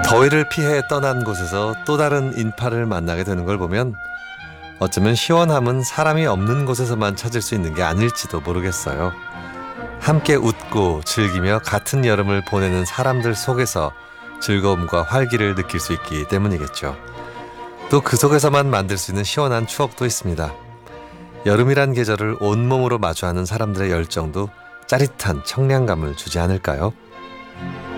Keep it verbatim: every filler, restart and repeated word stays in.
더위를 피해 떠난 곳에서 또 다른 인파를 만나게 되는 걸 보면 어쩌면 시원함은 사람이 없는 곳에서만 찾을 수 있는 게 아닐지도 모르겠어요. 함께 웃고 즐기며 같은 여름을 보내는 사람들 속에서 즐거움과 활기를 느낄 수 있기 때문이겠죠. 또 그 속에서만 만들 수 있는 시원한 추억도 있습니다. 여름이란 계절을 온몸으로 마주하는 사람들의 열정도 짜릿한 청량감을 주지 않을까요?